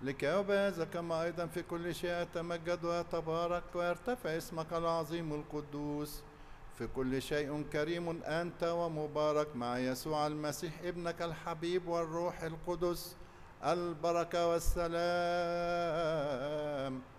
لكي يبارز كما أيضا في كل شيء يتمجد ويتبارك ويرتفع اسمك العظيم القدوس. في كل شيء كريم أنت ومبارك مع يسوع المسيح ابنك الحبيب والروح القدس، البركة والسلام